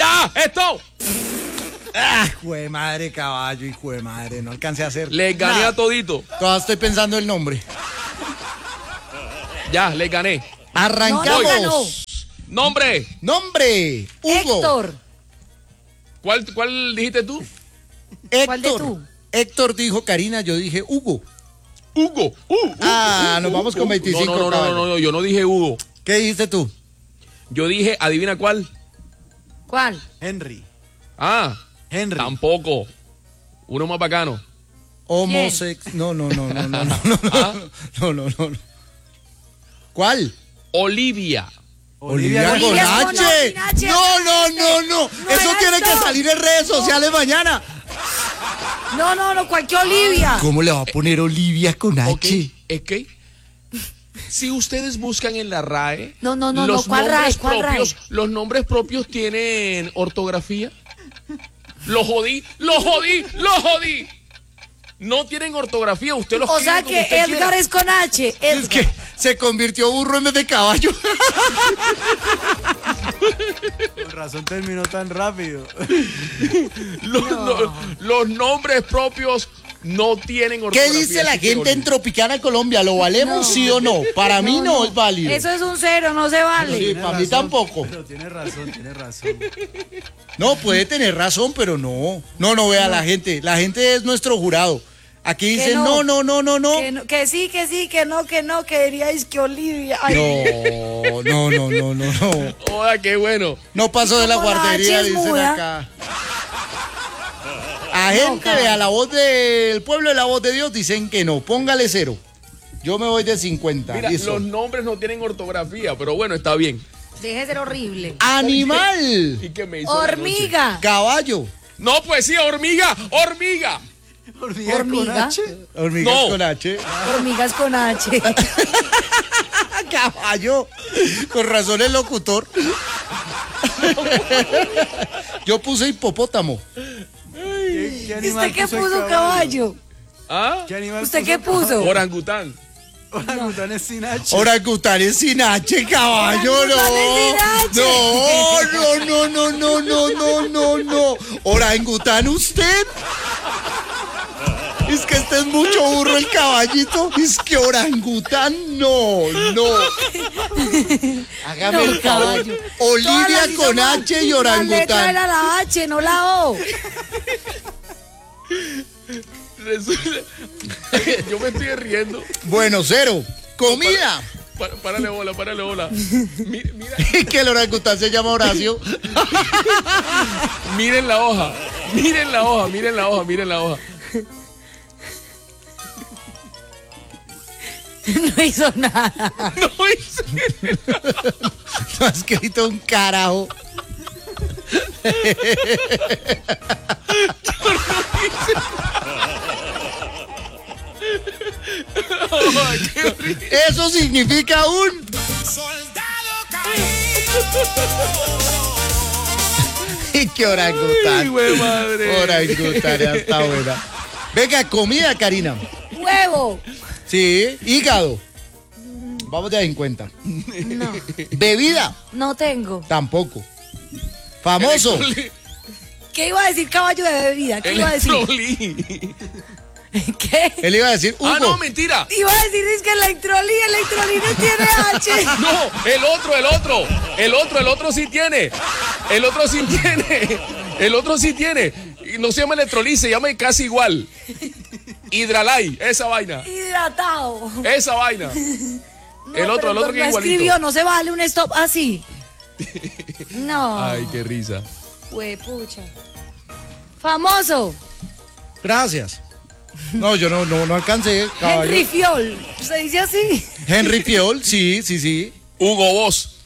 ¡Ya! ¡Esto! Hijo de madre, caballo, hijo de madre. No alcancé a hacer. Les gané nada. a todito. Todavía estoy pensando el nombre. Ya, les gané. Arrancamos. No, ganó. Nombre. Nombre. Hugo. Héctor. ¿Cuál dijiste tú? Héctor. ¿Cuál de tú? Héctor dijo Karina, yo dije Hugo. Hugo. Nos vamos con 25. No, yo no dije Hugo. ¿Qué dijiste tú? Yo dije, adivina cuál. ¿Cuál? Henry. Ah, Henry. tampoco. Uno más bacano. Homosexual. No. No. ¿Cuál? Olivia. Olivia con Olivia con H. H. No. Eso era tiene que eso. salir en redes sociales mañana. No, cualquier Olivia. ¿Cómo le va a poner Olivia con H? Ok, es que si ustedes buscan en la RAE, No, los ¿cuál nombres RAE? ¿Cuál RAE? propios, los nombres propios tienen ortografía. Lo jodí. No tienen ortografía, usted los O escribe sea como que usted Edgar quiera. es con H. Es que se convirtió burro en vez de caballo. Con razón terminó tan rápido. Los nombres propios no tienen ¿Qué ortografía. dice la así que gente en olviden. Tropicana Colombia? ¿Lo valemos sí o no? Para mí no es válido. Eso es un cero, no se vale. Sí, para mí tampoco. Pero tiene razón. No, puede tener razón, pero no. No, vea la gente. La gente es nuestro jurado. Aquí Que dicen no. Que sí, que no, que diríais que Olivia. Ay, No. Joda, qué bueno. No pasó de la Como la guardería, H es dicen muda. acá. A gente, vea, la voz del pueblo y la voz de Dios dicen que no. Póngale 0. Yo me voy de 50. Mira, Listo. los nombres no tienen ortografía, pero bueno, está bien. deje de ser horrible. Animal. ¿Y qué me hizo la noche? Hormiga. Caballo. No, pues sí, hormiga. Hormiga con Hormiga. H. Hormigas No. con H. Hormigas con H. Caballo. Con razón el locutor. Yo puse hipopótamo. ¿Qué ¿Y animal usted qué el puso, caballo? ¿Ah? ¿Qué animal ¿Usted qué puso? Orangután. Orangután es sin H. Orangután es sin H, caballo, no. Orangután es No. Orangután usted. Es que este es mucho burro el caballito. Es que orangután, no. Hágame No, el favor. caballo. Olivia Todas las con hizo H y mal. La letra orangután. era la H, no la O. Resulta- Yo me estoy riendo. Bueno, 0. Comida. Párale bola. Mira, Que el orangután se llama Horacio. miren la hoja. Miren la hoja. No hizo nada. No hice. No ha escrito un carajo. Eso significa un y que orangután. Ay, güey, madre. Orangután, ya está buena. Venga, comida, Karina. Huevo. Sí, hígado. Vamos de 50. No, Bebida, no tengo. tampoco. Famoso. ¿Qué iba a decir caballo de bebida? ¿Qué iba a decir? Electrolí. ¿Qué? Él iba a decir Hugo. Ah, no, mentira. Iba a decir es que Electrolí no tiene H. No, el otro sí tiene. El otro sí tiene. Y no se llama Electrolí, se llama casi igual. Hidralay, esa vaina. Hidratado. Esa vaina. El otro pero que no es igualito. escribió, no se vale un stop así. No. Ay, qué risa. Huepucha. Famoso. Gracias. No, yo no alcancé, caballo. Henry Fiol. ¿Se dice así? Henry Fiol, sí. Hugo Boss.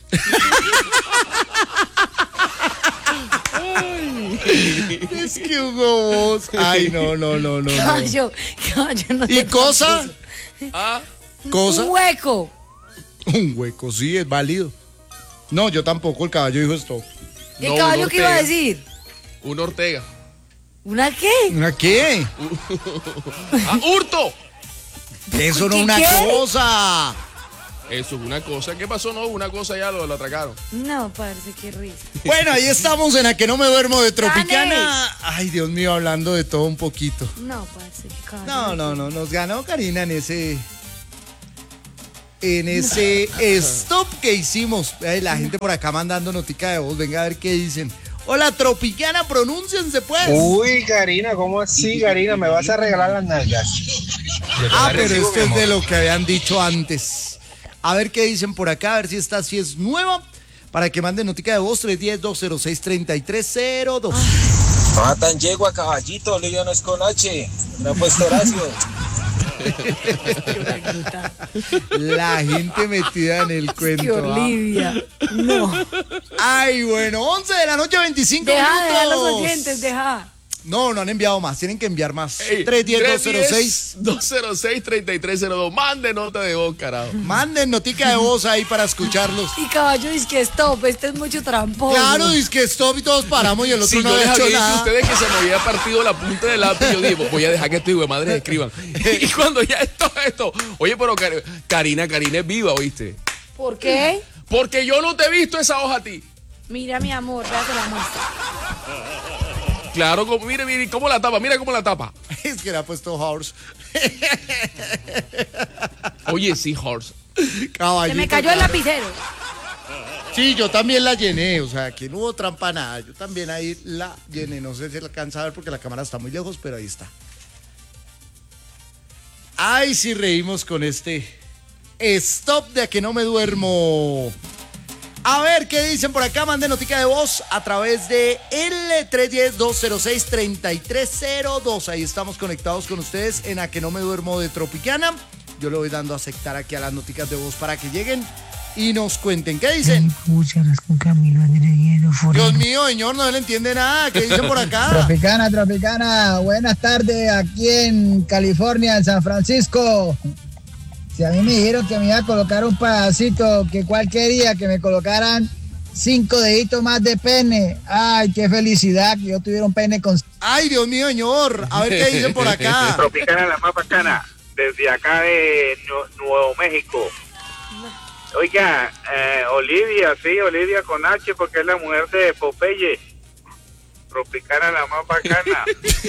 Es que Hugo Boss. Ay, no. Caballo no ¿Y te cosa? Ah, ¿Cosa? Un hueco. Un hueco, sí, es válido. No, yo tampoco, el caballo dijo stop. ¿Y el No, caballo un qué iba a Ortega. decir? un Ortega. ¿Una qué? ¿Una qué? Ah, hurto. Eso no es ¿Qué, una qué? cosa. Eso es una cosa. ¿Qué pasó? No, una cosa ya lo atracaron. No, parce, qué risa. Bueno, ahí estamos en A que no me duermo de Tropicana. Ay, Dios mío, hablando de todo un poquito. No, parce, qué caballo. No, nos ganó Karina en ese stop que hicimos. La gente por acá mandando notica de voz, venga a ver qué dicen. Hola, Tropicana, pronúnciense pues. Uy, Karina, ¿cómo así, Karina? ¿Me vas a regalar las nalgas? Pero esto es de lo que habían dicho antes. A ver qué dicen por acá, a ver si esta sí es nueva. Para que manden notica de voz, 310-206-3302. Matan yegua, caballito, Olivia no es con H. Me ha puesto Horacio. La gente metida en el cuento. Que Olivia. No. Ay, bueno, 11 de la noche, 25 Deja minutos. los oyentes, deja. No han enviado más, tienen que enviar más. Ey, 310-206-3302. Mande nota de voz, carajo. Manden notica de voz ahí para escucharlos. Y caballo dice que stop, este es mucho tramposo. Claro, dice que stop y todos paramos y el otro Si no yo les ha hecho había dicho a nada. ustedes que se me había partido la punta del lápiz, yo digo, voy a dejar que estos hijo de madres escriban. Y cuando ya esto. Oye, pero Karina es viva, ¿oíste? ¿Por qué? Porque yo no te he visto esa hoja a ti. Mira, mi amor, véase la muestra. Claro, mire, cómo la tapa, mira cómo la tapa. Es que le ha puesto horse. Oye, sí, horse. Caballito. Se me cayó el lapicero. Sí, yo también la llené, o sea, aquí no hubo trampa nada. Yo también ahí la llené, no sé si la alcanza a ver porque la cámara está muy lejos, pero ahí está. Ay, sí reímos con este stop de A que no me duermo. A ver, ¿qué dicen por acá? Manden notica de voz a través de el 310-206-3302. Ahí estamos conectados con ustedes en A que no me duermo de Tropicana. Yo le voy dando a aceptar aquí a las noticas de voz para que lleguen y nos cuenten. ¿Qué dicen? Dios mío, señor, no le entiende nada. ¿Qué dicen por acá? Tropicana, buenas tardes aquí en California, en San Francisco. Si a mí me dijeron que me iba a colocar un pedacito, que cuál quería, que me colocaran 5 deditos más de pene. Ay, qué felicidad que yo tuviera un pene con... Ay, Dios mío, señor. A ver qué dicen por acá. Tropicana, la más bacana, desde acá de Nuevo México. Oiga, Olivia con H, porque es la mujer de Popeye. Tropicana, la más bacana.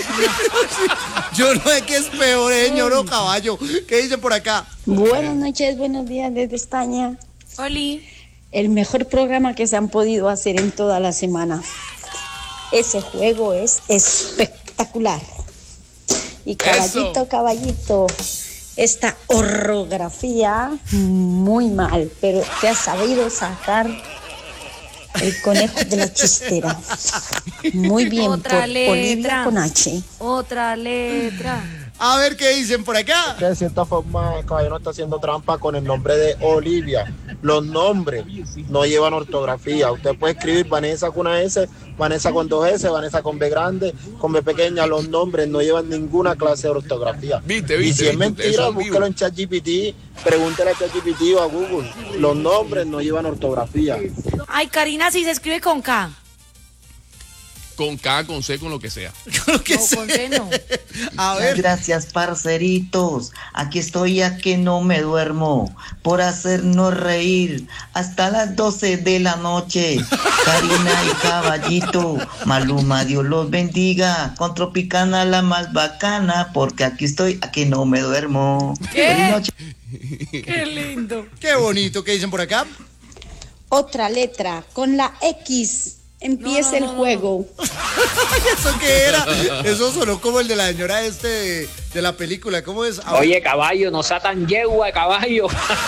Yo no sé qué es peor, señor o caballo. ¿Qué dicen por acá? Buenas noches, buenos días desde España. Oli. El mejor programa que se han podido hacer en toda la semana. Ese juego es espectacular. Y caballito, esta orografía muy mal, pero te has sabido sacar el conejo de la chistera. Muy bien, Otra por letra. Olivia con H. Otra letra. A ver qué dicen por acá. De cierta forma, el caballero está haciendo trampa con el nombre de Olivia. Los nombres no llevan ortografía. Usted puede escribir Vanessa con una S, Vanessa con 2 S, Vanessa con B grande, con B pequeña. Los nombres no llevan ninguna clase de ortografía. Y si es mentira, búsquelo en ChatGPT, pregúntele a ChatGPT o a Google. Los nombres no llevan ortografía. Ay, Karina, sí se escribe con K. Con K, con C, con lo que sea. No, con C no. A ver. Gracias, parceritos. Aquí estoy a que no me duermo por hacernos reír hasta las 12 de la noche. Karina y Caballito, Maluma, Dios los bendiga. Con Tropicana la más bacana, porque aquí estoy a que no me duermo. Feliz noche. Qué lindo. Qué bonito. ¿Qué dicen por acá? Otra letra, con la X. Empieza el juego. ¿Eso qué era? Eso sonó como el de la señora de la película. ¿Cómo es? Oye, caballo, no sea tan yegua, caballo.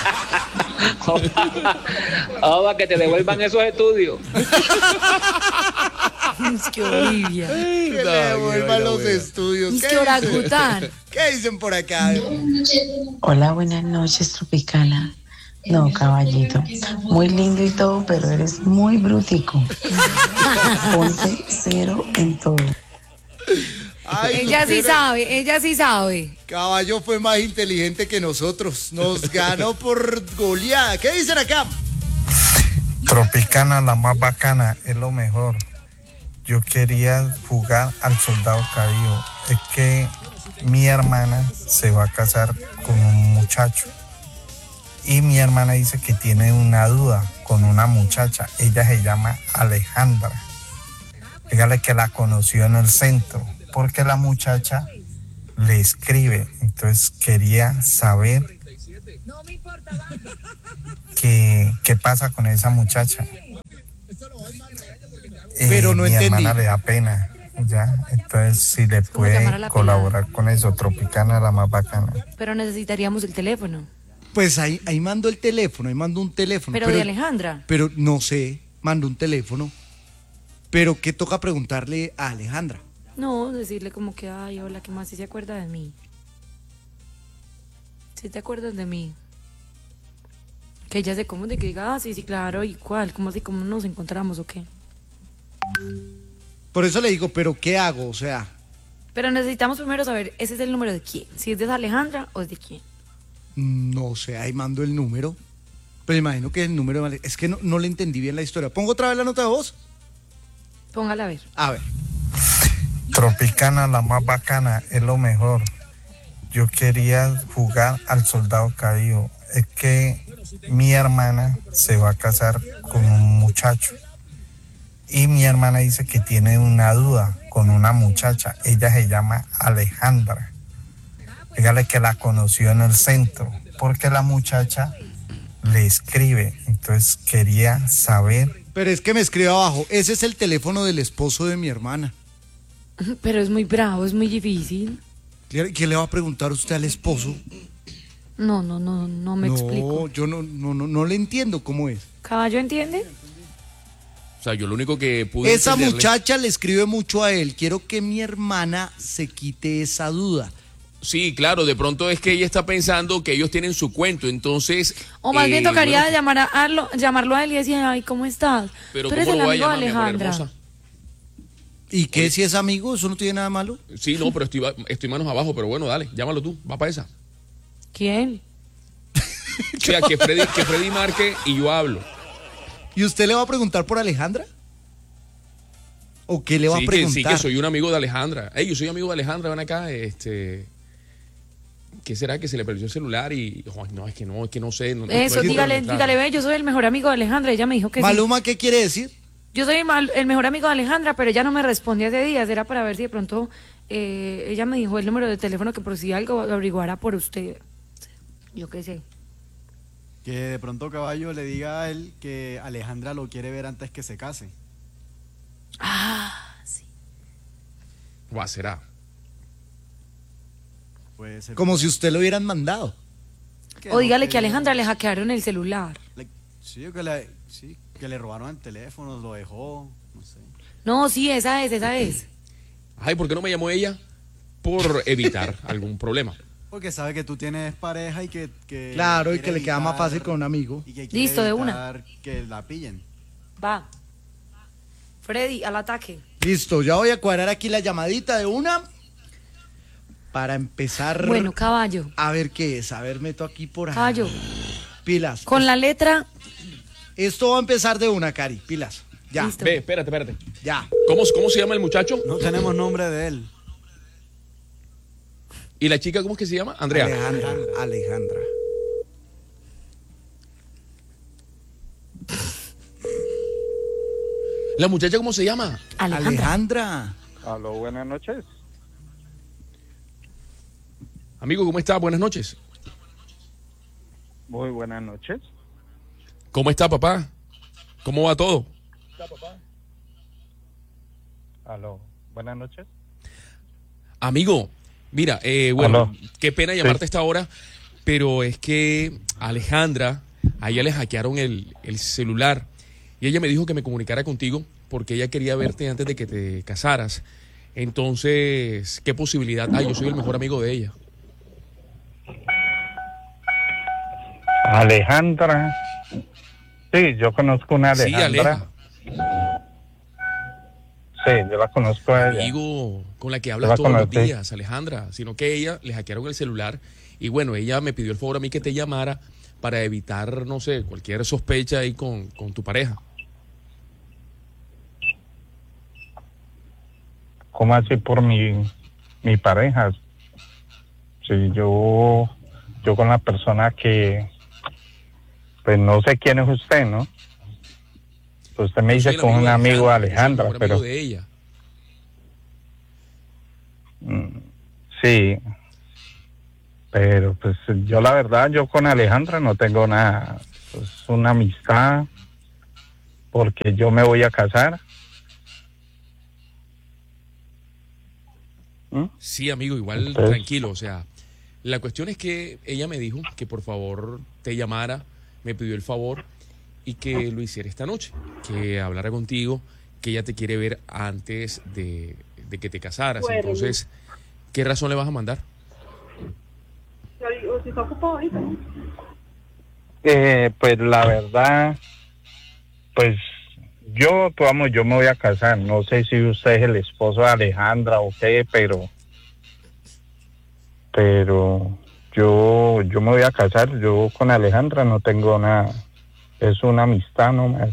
Para que te devuelvan esos estudios. Es que Olivia. Que le devuelvan los estudios. Es que orangután. ¿Qué dicen por acá? Hola, buenas noches, Tropicana. No, caballito, muy lindo y todo, pero eres muy brutico. Ponte 0 en todo. Ay, Ella sí sabe, ella sí sabe. Caballo fue más inteligente que nosotros. Nos ganó por goleada. ¿Qué dicen acá? Tropicana, la más bacana, es lo mejor. Yo quería jugar al soldado caído. Es que mi hermana se va a casar con un muchacho. Y mi hermana dice que tiene una duda con una muchacha. Ella se llama Alejandra. Dígale que la conoció en el centro, porque la muchacha le escribe. Entonces quería saber qué pasa con esa muchacha. Pero no mi entendí. hermana le da pena, ¿ya? Entonces si le ¿Cómo llamar a puede la colaborar con eso, Tropicana la más bacana. Pero necesitaríamos el teléfono. Pues ahí mando el teléfono, ahí mando un teléfono. Pero de Alejandra. Pero no sé, mando un teléfono. Pero ¿qué toca preguntarle a Alejandra? No, decirle como que, ay, hola, ¿qué más? Si se acuerda de mí. Si te acuerdas de mí. Que ella se comunique, que diga, sí, claro, ¿y cuál? ¿Cómo así, cómo nos encontramos o qué? Por eso le digo, ¿pero qué hago? O sea, Pero necesitamos primero saber, ¿ese es el número de quién? ¿Si es de Alejandra o es de quién? no sé, ahí mando el número. Pero imagino que el número... Es que no le entendí bien la historia. ¿Pongo otra vez la nota de voz? Póngala a ver. A ver. Tropicana la más bacana, es lo mejor. Yo quería jugar al soldado caído. Es que mi hermana se va a casar con un muchacho. Y mi hermana dice que tiene una duda con una muchacha. Ella se llama Alejandra. Dígale que la conoció en el centro, porque la muchacha le escribe. Entonces quería saber. Pero es que me escribe abajo, ese es el teléfono del esposo de mi hermana. Pero es muy bravo, es muy difícil. ¿Qué le va a preguntar usted al esposo? No me explico. Yo no le entiendo cómo es. ¿Caballo entiende? O sea, yo lo único que pude Esa entenderle- muchacha le escribe mucho a él. Quiero que mi hermana se quite esa duda. Sí, claro, de pronto es que ella está pensando que ellos tienen su cuento, entonces... O más bien tocaría bueno, llamarlo a él y decir, ay, ¿cómo estás? pero Tú eres ¿cómo el lo va a amigo de llamar, mi amor Alejandra. hermosa? ¿Y qué si es amigo? ¿Eso no tiene nada malo? Sí, no, pero estoy manos abajo, pero bueno, dale, llámalo tú, va para esa. ¿Quién? O sea, que Freddy marque y yo hablo. ¿Y usted le va a preguntar por Alejandra? ¿O qué le va a preguntar? Sí, que soy un amigo de Alejandra. Ey, yo soy amigo de Alejandra, ven acá, ¿qué será? Que se le perdió el celular y... ay, no, es que no sé. Eso, no dígale, claro. ve, yo soy el mejor amigo de Alejandra. Ella me dijo que sí. Maluma, ¿qué quiere decir? Yo soy el mejor amigo de Alejandra, pero ella no me respondió hace días. Era para ver si de pronto ella me dijo el número de teléfono que por si algo lo averiguara por usted. Yo qué sé. Que de pronto Caballo le diga a él que Alejandra lo quiere ver antes que se case. Ah, sí. Va, será. Puede ser. Como si usted lo hubieran mandado. O dígale que a Alejandra le hackearon el celular. Sí, que le robaron el teléfono, lo dejó, no sé. No, sí, esa es. Ay, ¿por qué no me llamó ella? Por evitar algún problema. Porque sabe que tú tienes pareja y que Claro, y quiere que le queda más evitar- fácil con un amigo. y que quiere Listo, de evitar que la pillen. Va. Freddy, al ataque. Listo, ya voy a cuadrar aquí la llamadita de una para empezar. Bueno, caballo. A ver qué es. A ver, meto aquí por ahí. Caballo. Pilas. Con la letra. Esto va a empezar de una, Cari. Pilas. Ya. Listo. Ve, espérate. Ya. ¿Cómo se llama el muchacho? No tenemos nombre de él. ¿Y la chica cómo es que se llama? Andrea. Alejandra. ¿La muchacha cómo se llama? Alejandra. Aló, buenas noches. Amigo, ¿cómo está? Buenas noches. Muy buenas noches. ¿Cómo está, papá? ¿Cómo va todo? Aló, buenas noches. Amigo, mira, bueno, Aló. qué pena llamarte a esta hora, pero es que a Alejandra, a ella le hackearon el celular y ella me dijo que me comunicara contigo porque ella quería verte antes de que te casaras. Entonces, ¿qué posibilidad hay? Yo soy el mejor amigo de ella. Alejandra. Sí, yo conozco una Sí, Alejandra. Sí, yo la conozco a ella. Amigo con la que Yo hablas la todos los conocí. días, Alejandra, sino que ella le hackearon el celular y bueno, ella me pidió el favor a mí que te llamara para evitar, no sé, cualquier sospecha ahí con tu pareja. ¿Cómo así por mi pareja? Sí, yo con la persona que pues no sé quién es usted, ¿no? Usted me Yo soy dice el que es un amigo de yo soy el Alejandra, mejor pero amigo de ella. sí, pero pues yo la verdad, yo con Alejandra no tengo nada, pues una amistad, porque yo me voy a casar. Sí, amigo, igual Entonces, tranquilo, o sea, la cuestión es que ella me dijo que por favor te llamara, me pidió el favor y que lo hiciera esta noche, que hablara contigo, que ella te quiere ver antes de que te casaras. Bueno. Entonces, ¿qué razón le vas a mandar? O si está ocupado ahorita, ¿no? pues la verdad, pues yo me voy a casar. No sé si usted es el esposo de Alejandra o qué, pero yo me voy a casar. Yo con Alejandra no tengo nada. Es una amistad nomás.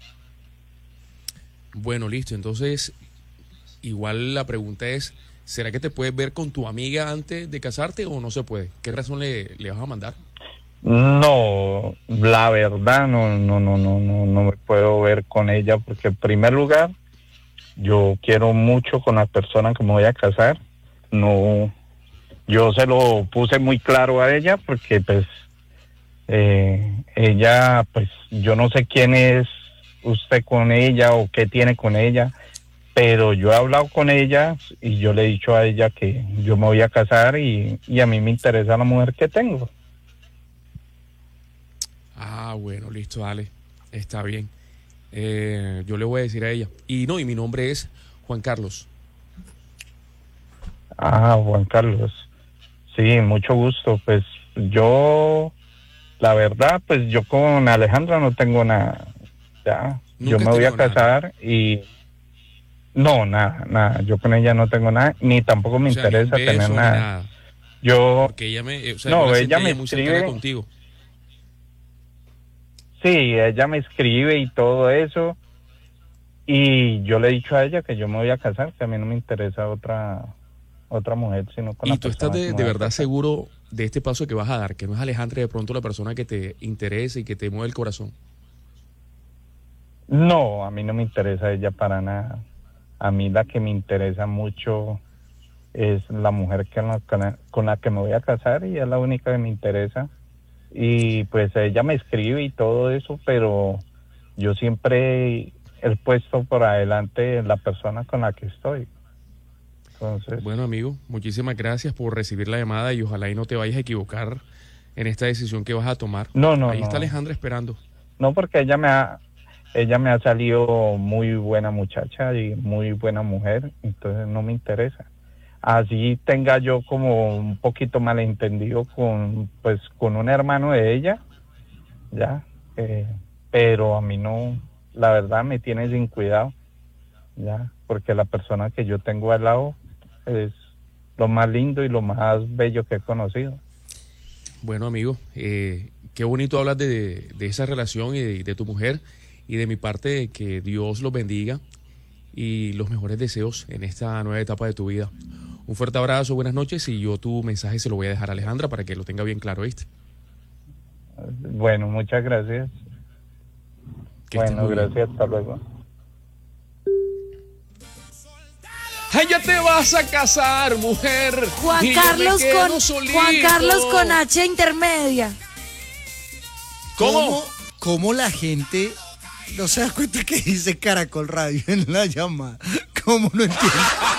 Bueno, listo. Entonces, igual la pregunta es, ¿será que te puedes ver con tu amiga antes de casarte o no se puede? ¿Qué razón le vas a mandar? No, la verdad no me puedo ver con ella porque en primer lugar yo quiero mucho con la persona que me voy a casar. No, yo se lo puse muy claro a ella porque pues ella, pues yo no sé quién es usted con ella o qué tiene con ella, pero yo he hablado con ella y yo le he dicho a ella que yo me voy a casar y a mí me interesa la mujer que tengo. Ah, bueno, listo, dale. Está bien. Yo le voy a decir a ella. Y mi nombre es Juan Carlos. Ah, Juan Carlos. Sí, mucho gusto. Pues yo, la verdad, pues yo con Alejandra no tengo nada. Ya, yo me voy a casar y no, nada. Yo con ella no tengo nada, ni tampoco me interesa ni un beso, tener ni nada. Yo, porque ella me, ella me muy cercana escribe contigo. Sí, ella me escribe y todo eso. Y yo le he dicho a ella que yo me voy a casar, que a mí no me interesa otra mujer, sino con la ¿Y tú estás persona que me de voy a verdad casar. seguro de este paso que vas a dar? Que no es Alejandra de pronto la persona que te interesa y que te mueve el corazón. No, a mí no me interesa ella para nada. A mí la que me interesa mucho es la mujer con la que me voy a casar y es la única que me interesa. Y pues ella me escribe y todo eso, pero yo siempre he puesto por adelante la persona con la que estoy. Entonces, Bueno, amigo, muchísimas gracias por recibir la llamada y ojalá y no te vayas a equivocar en esta decisión que vas a tomar. No. Ahí está Alejandra esperando. No, porque ella me ha salido muy buena muchacha y muy buena mujer, entonces no me interesa. Así tenga yo como un poquito malentendido con un hermano de ella, ya, pero a mí no, la verdad me tiene sin cuidado, ya, porque la persona que yo tengo al lado es lo más lindo y lo más bello que he conocido. Bueno, amigo, qué bonito hablar de esa relación y de tu mujer, y de mi parte que Dios los bendiga y los mejores deseos en esta nueva etapa de tu vida. Un fuerte abrazo, buenas noches, y yo tu mensaje se lo voy a dejar a Alejandra para que lo tenga bien claro, ¿viste? Bueno, muchas gracias. Que estés Bueno, muy bien. gracias, hasta luego. ¡Ay, ya te vas a casar, mujer! Juan Y yo me Carlos quedo con solito. Juan Carlos con H intermedia. ¿Cómo la gente no se da cuenta que dice Caracol Radio en la llamada? ¿Cómo no entiendo?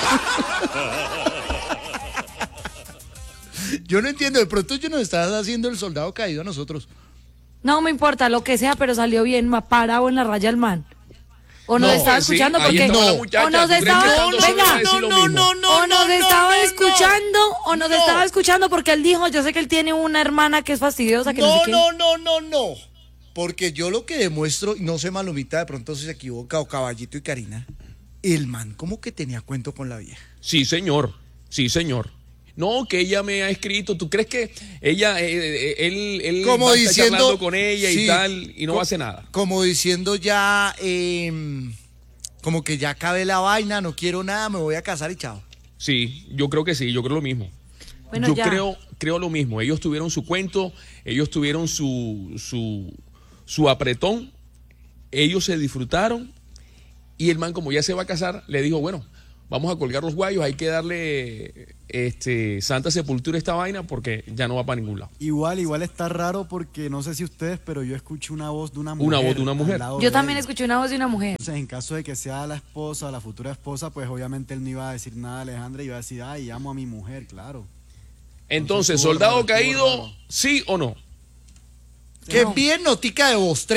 Yo no entiendo, de pronto yo nos estás haciendo el soldado caído a nosotros. No me importa lo que sea, pero salió bien, parado en la raya el man. O nos No, estaba sí, escuchando ahí porque estaba la muchacha. o nos ¿Tú crees que estaba tanto se venga, va a decir lo mismo? o nos estaba escuchando o nos estaba escuchando porque él dijo, yo sé que él tiene una hermana que es fastidiosa, que no sé qué. No. Porque yo lo que demuestro, y no sé Malumita, de pronto si se equivoca, o Caballito y Karina, el man como que tenía cuento con la vieja. Sí, señor. No, que ella me ha escrito. ¿Tú crees que ella, él Como va a estar diciendo, charlando con ella sí, y tal, y no hace nada? Como diciendo ya, como que ya acabé la vaina, no quiero nada, me voy a casar y chao. Sí, yo creo que sí, yo creo lo mismo. Bueno, yo ya. creo lo mismo. Ellos tuvieron su cuento, ellos tuvieron su su apretón, ellos se disfrutaron y el man, como ya se va a casar, le dijo, bueno, vamos a colgar los guayos, hay que darle santa sepultura a esta vaina porque ya no va para ningún lado. Igual está raro porque no sé si ustedes, pero yo escucho una voz de una mujer. Una voz de una mujer. Yo también escuché una voz de una mujer. Entonces, en caso de que sea la esposa o la futura esposa, pues obviamente él no iba a decir nada a Alejandra y iba a decir, ay, amo a mi mujer, claro. Entonces, soldado caído, ¿sí o no? Que envíen notica de voz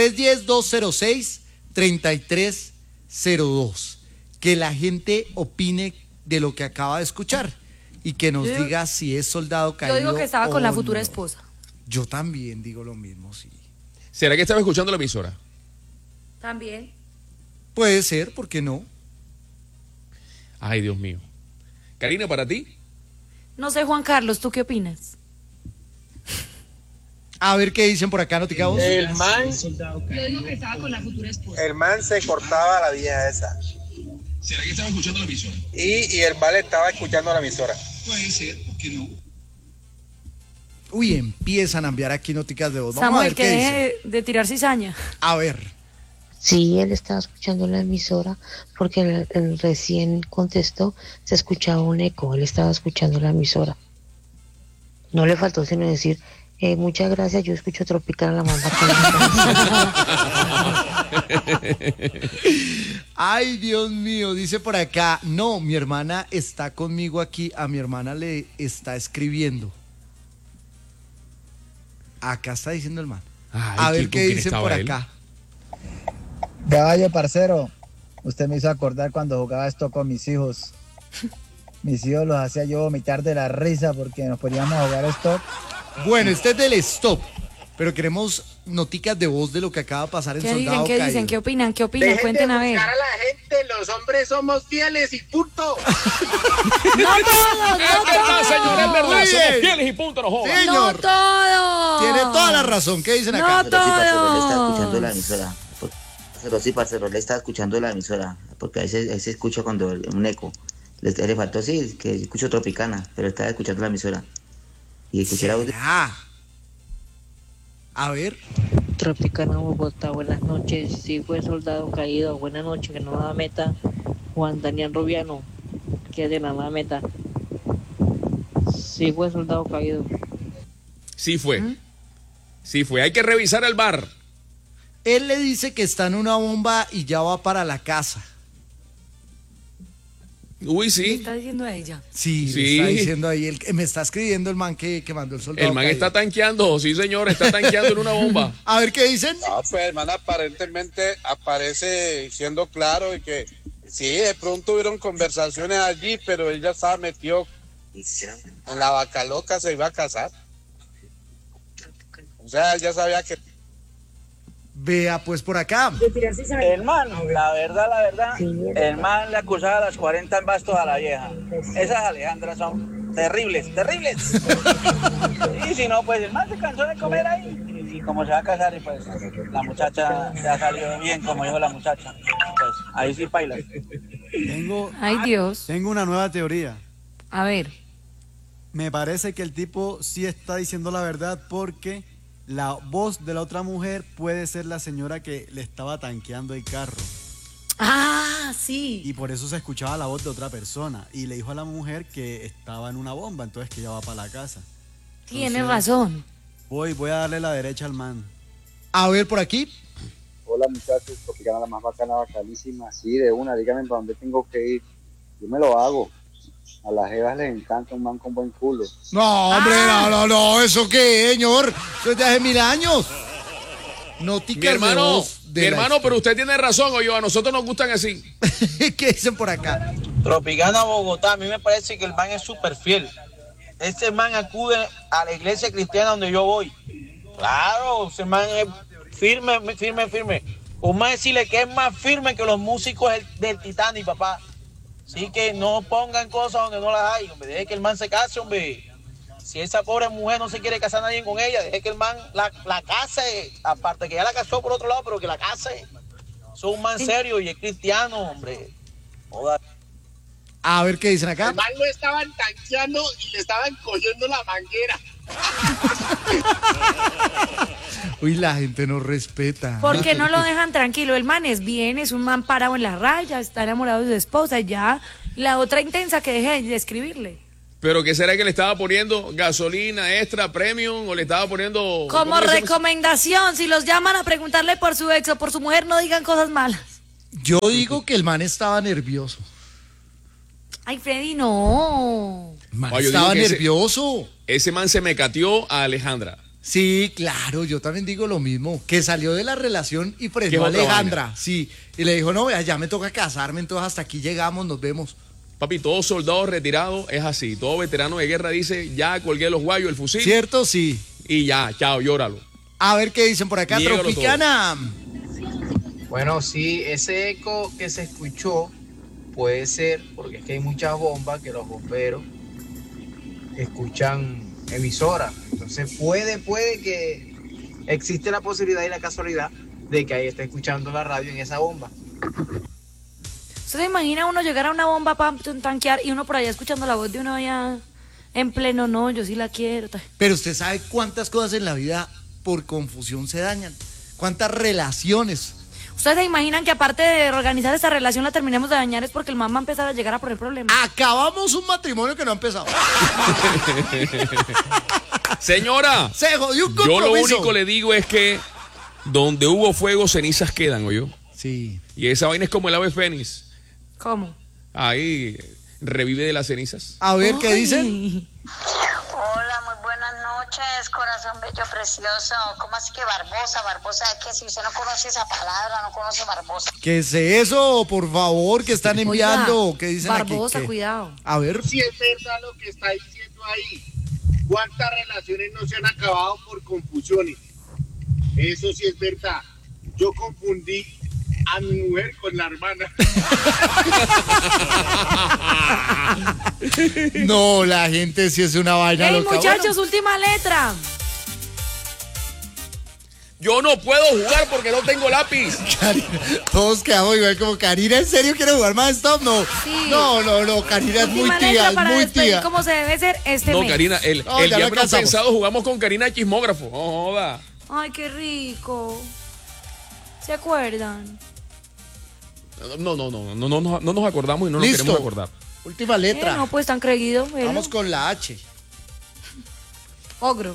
310-206-3302. Que la gente opine de lo que acaba de escuchar y que nos diga si es soldado caído. Yo digo que estaba con la futura no. esposa. Yo también digo lo mismo, sí. ¿Será que estaba escuchando la emisora? También. Puede ser, ¿por qué no? Ay, Dios mío. Karina, ¿para ti? No sé, Juan Carlos, ¿tú qué opinas? A ver qué dicen por acá, notica de voz. El man se cortaba la vieja esa. ¿Será que estaba escuchando la emisora? Y el vale estaba escuchando la emisora. Puede ser, ¿por qué no? Uy, empiezan a enviar aquí noticas de voz. Vamos a Samuel, ver que qué deje dice. de tirar cizaña. A ver. Sí, él estaba escuchando la emisora porque él recién contestó, se escuchaba un eco, él estaba escuchando la emisora. No le faltó sino decir, muchas gracias, yo escucho Tropical la manda. Ay, Dios mío, dice por acá, no, mi hermana está conmigo aquí, a mi hermana le está escribiendo. Acá está diciendo el man. Ay, a ver qué ¿con quién dicen estaba por él? acá. Caballo, parcero, usted me hizo acordar cuando jugaba esto con mis hijos. Mis hijos los hacía yo vomitar de la risa porque nos poníamos a jugar esto. Bueno, este es del stop, pero queremos noticas de voz de lo que acaba de pasar en ¿Qué Soldado dicen? ¿Qué Caído. dicen? ¿Qué opinan? ¿Qué opinan? Dejen Cuenten de a ver. buscar a la gente, los hombres somos fieles y punto. ¡No todos! Es verdad, señor, es verdad. Muy Somos bien. fieles y punto, no jodas. Sí, ¡No señor. todos! Tiene toda la razón. ¿Qué dicen No acá? todo. Pero sí, parcero, le está escuchando la emisora. Pero sí, parcero, le está escuchando la emisora. Porque a veces escucha cuando un eco. Le faltó, sí, que escucho Tropicana, pero estaba escuchando la emisora. Y escuché la voz de... A ver. Tropicana Bogotá, buenas noches. Sí, fue soldado caído. Buenas noches, que no da meta. Juan Daniel Rubiano, que es de la nueva meta. Sí, fue soldado caído. Sí fue. Sí fue. Hay que revisar el bar. Él le dice que está en una bomba y ya va para la casa. Uy, ¿Qué sí. está diciendo ella? Sí, Sí. le está diciendo ahí. Me está escribiendo el man que mandó el soldado El man caído. está tanqueando. Sí, señor, está tanqueando en una bomba. A ver qué dicen. No, pues hermana, aparentemente aparece siendo claro y que sí, de pronto hubieron conversaciones allí, pero él ya estaba metido en la vaca loca, se iba a casar. O sea, él ya sabía que... Vea, pues por acá. Hermano, la verdad, el man le acusaba a las 40 en bastos a la vieja. Esas Alejandras son terribles. Y si no, pues el man se cansó de comer ahí. Y como se va a casar, y pues la muchacha se ha salido bien, como dijo la muchacha. Pues ahí sí baila. Ay, Dios. Tengo una nueva teoría. A ver. Me parece que el tipo sí está diciendo la verdad porque la voz de la otra mujer puede ser la señora que le estaba tanqueando el carro. Ah, sí. Y por eso se escuchaba la voz de otra persona. Y le dijo a la mujer que estaba en una bomba, entonces que ella va para la casa. Tiene Entonces, razón. Voy a darle la derecha al man. A ver por aquí. Hola muchachos, Tropicana la más bacana, bacanísima. Sí, de una, díganme para dónde tengo que ir. Yo me lo hago. A las jevas les encanta un man con buen culo. No, hombre, no, ¿eso qué, señor? Eso es de hace 1000 años. Noticas Mi hermano, de voz de mi la hermano, pero usted tiene razón, oye, a nosotros nos gustan así. ¿Qué dicen por acá? Tropicana Bogotá, a mí me parece que el man es súper fiel. Ese man acude a la iglesia cristiana donde yo voy. Claro, ese man es firme. O más decirle que es más firme que los músicos del Titanic, papá. Así que no pongan cosas donde no las hay, hombre. Deje que el man se case, hombre. Si esa pobre mujer no se quiere casar nadie con ella, deje que el man la case. Aparte que ya la casó por otro lado, pero que la case. Es un man serio y es cristiano, hombre. Joder. A ver qué dicen acá. El man lo estaban tanqueando y le estaban cogiendo la manguera. Uy, la gente no respeta. ¿Por qué no lo dejan tranquilo? El man es bien, es un man parado en la raya, está enamorado de su esposa, ya. La otra intensa que deje de escribirle. ¿Pero qué será que le estaba poniendo? ¿Gasolina extra, premium? ¿O le estaba poniendo...? Como ¿cómo le decimos? recomendación, si los llaman a preguntarle por su ex o por su mujer, no digan cosas malas. Yo digo que el man estaba nervioso. Ay, Freddy, no. Man, yo estaba digo que nervioso. Ese man se me cateó a Alejandra. Sí, claro, yo también digo lo mismo, que salió de la relación y ¿Qué frenó a otra Alejandra, vaina? sí, y le dijo, no, vea, ya me toca casarme, entonces hasta aquí llegamos, nos vemos. Papi, todo soldado retirado es así. Todo veterano de guerra dice, ya colgué los guayos, el fusil. ¿Cierto? Sí. Y ya, chao, llóralo. A ver qué dicen por acá, Niégalo Tropicana. Bueno, sí, ese eco que se escuchó puede ser porque es que hay muchas bombas que los bomberos escuchan emisoras. Entonces puede que existe la posibilidad y la casualidad de que ahí esté escuchando la radio en esa bomba. ¿Usted se imagina uno llegar a una bomba para tanquear y uno por allá escuchando la voz de uno allá en pleno? No, yo sí la quiero. Pero usted sabe cuántas cosas en la vida por confusión se dañan, cuántas relaciones. ¿Ustedes se imaginan que aparte de organizar esta relación la terminemos de dañar es porque el man va a empezar a llegar a poner problemas? Acabamos un matrimonio que no ha empezado. Señora, se jodió un yo compromiso. lo único le digo es que donde hubo fuego, cenizas quedan, ¿oyó? Sí. Y esa vaina es como el ave fénix. ¿Cómo? Ahí revive de las cenizas. A ver, ¿qué dicen? Hola, muy buenas noches, corazón bello, precioso. ¿Cómo así que Barbosa? Barbosa, es que si usted no conoce esa palabra, no conoce Barbosa. ¿Qué es eso, por favor, que están enviando? Oiga, ¿Qué dicen Barbosa, aquí? cuidado. A ver. Si es verdad lo que está diciendo ahí, ¿cuántas relaciones no se han acabado por confusiones? Eso sí es verdad. Yo confundí a mi mujer con la hermana. No, la gente sí es una vaina ¡Ey, loca. muchachos, última letra! Yo no puedo jugar porque no tengo lápiz. Todos quedamos igual como Karina. ¿En serio quiere jugar más stop? No. Sí. No, Karina es muy Última tía, letra es para muy despedir tía. como se debe ser este No, mes. Karina, el No, ya día lo menos cansamos. pensado jugamos con Karina Chismógrafo. No joda. Ay, qué rico. ¿Se acuerdan? No nos acordamos y no nos Listo. queremos acordar. Última letra. No, pues tan creído. Vamos con la H. Ogro.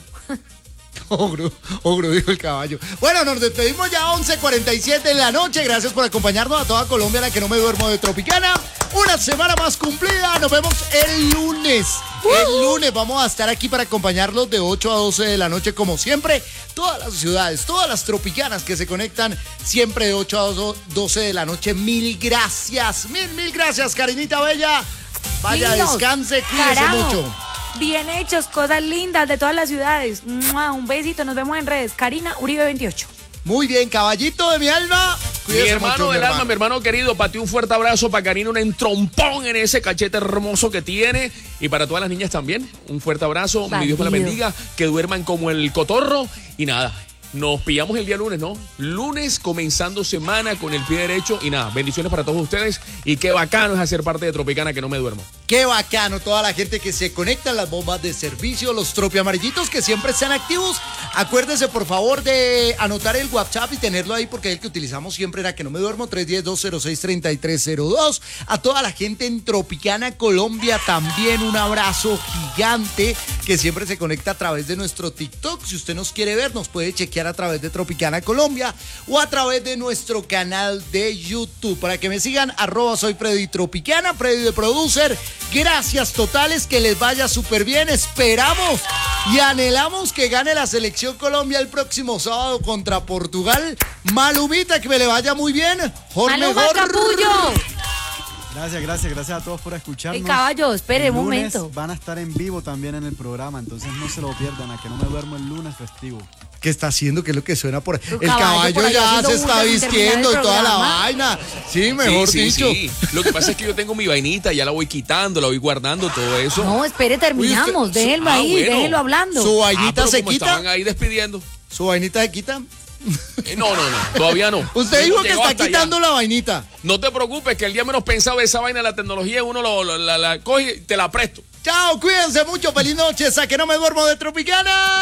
Ogro, dijo el caballo. Bueno, nos despedimos ya 11:47 de la noche. Gracias por acompañarnos a toda Colombia, la que no me duermo de Tropicana. Una semana más cumplida. Nos vemos el lunes. El lunes vamos a estar aquí para acompañarlos de 8 a 12 de la noche, como siempre. Todas las ciudades, todas las tropicanas que se conectan siempre de 8 a 12 de la noche. Mil gracias. Mil gracias, Karinita Bella. Vaya, Lindos. descanse, cuídese Carajo. mucho. Bien hechos, cosas lindas de todas las ciudades. ¡Mua! Un besito, nos vemos en redes. Karina Uribe 28. Muy bien, caballito de mi alma. Mi Cuídese hermano mucho, del mi alma, mi hermano querido, para ti un fuerte abrazo, para Karina un entrompón en ese cachete hermoso que tiene y para todas las niñas también, un fuerte abrazo, mi Dios me la Bandido. bendiga, que duerman como el cotorro y nada, nos pillamos el día lunes, ¿no? Lunes comenzando semana con el pie derecho y nada, bendiciones para todos ustedes y qué bacano es hacer parte de Tropicana que no me duermo. Qué bacano, toda la gente que se conecta a las bombas de servicio, los tropiamarillitos que siempre están activos. Acuérdense, por favor, de anotar el WhatsApp y tenerlo ahí porque es el que utilizamos siempre, era que no me duermo, 310-206-3302. A toda la gente en Tropicana, Colombia, también un abrazo gigante que siempre se conecta a través de nuestro TikTok. Si usted nos quiere ver, nos puede chequear a través de Tropicana Colombia o a través de nuestro canal de YouTube. Para que me sigan, @ soy Freddy Tropicana, Freddy de Producer. Gracias totales, que les vaya súper bien. Esperamos y anhelamos que gane la selección Colombia el próximo sábado contra Portugal. Malumita, que me le vaya muy bien. Jorge Maluma mejor. Capullo. Gracias a todos por escucharnos. El caballo, espere El un lunes momento. van a estar en vivo también en el programa, entonces no se lo pierdan, a que no me duermo el lunes festivo. ¿Qué está haciendo? ¿Qué es lo que suena por ahí? Tu El caballo caballo por allá ya haciendo se está burla sin terminar vistiendo el y toda la programa. vaina. Sí, mejor dicho. Sí. Lo que pasa es que yo tengo mi vainita, ya la voy quitando, la voy guardando, todo eso. No, espere, terminamos. Déjenlo ahí, bueno. déjenlo hablando. ¿Su vainita pero se como quita? Estaban ahí despidiendo. ¿Su vainita se quita? No, todavía no. Usted dijo que Llegó está hasta quitando allá. la vainita. No te preocupes, que el día menos pensado de esa vaina de la tecnología, uno la coge y te la presto. Chao, cuídense mucho. Feliz noche. A que no me duermo de Tropicana.